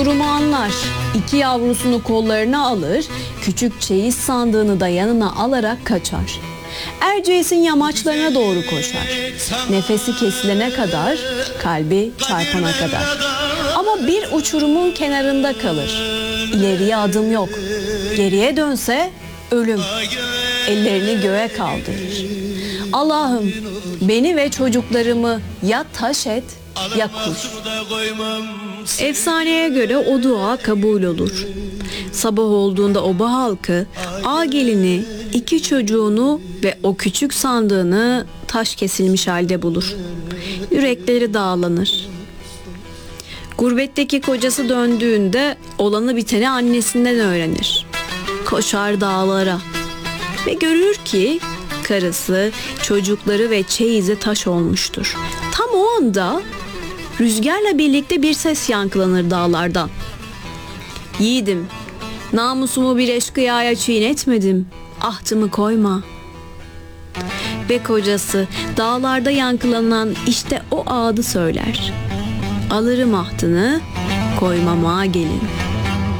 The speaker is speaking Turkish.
durumu anlar. 2 yavrusunu kollarına alır, küçük çeyiz sandığını da yanına alarak kaçar. Erciyes'in yamaçlarına doğru koşar. Nefesi kesilene kadar, kalbi çarpana kadar. Ama bir uçurumun kenarında kalır. İleriye adım yok. Geriye dönse ölüm. Ellerini göğe kaldırır. Allah'ım beni ve çocuklarımı ya taş et ya kuş. Efsaneye göre o dua kabul olur. Sabah olduğunda oba halkı ağa gelini, 2 çocuğunu ve o küçük sandığını taş kesilmiş halde bulur. Yürekleri dağlanır. Gurbetteki kocası döndüğünde olanı biteni annesinden öğrenir. Koşar dağlara ve görür ki karısı, çocukları ve çeyizi taş olmuştur. Tam o anda rüzgarla birlikte bir ses yankılanır dağlardan. Yiğidim, namusumu bir eşkıyaya çiğnetmedim, ahtımı koyma. Ve kocası dağlarda yankılanan işte o adı söyler. Alırım ahtını, koymama gelin.